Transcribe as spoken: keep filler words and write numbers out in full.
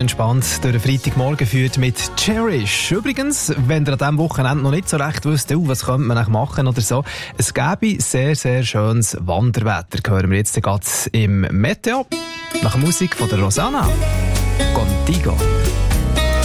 entspannt durch den Freitagmorgen führt mit Cherish. Übrigens, wenn ihr an diesem Wochenende noch nicht so recht wisst, oh, was könnte man eigentlich machen oder so, es gäbe sehr, sehr schönes Wanderwetter. Hören wir jetzt gerade im Meteo nach Musik von der Rosanna. Contigo.